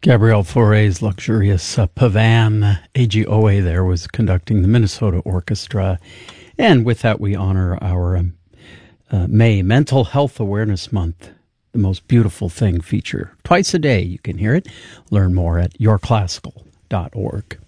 Gabrielle Fauré's luxurious Pavan. A.G. Owe there was conducting the Minnesota Orchestra. And with that, we honor our May Mental Health Awareness Month, the Most Beautiful Thing feature. Twice a day you can hear it. Learn more at yourclassical.org.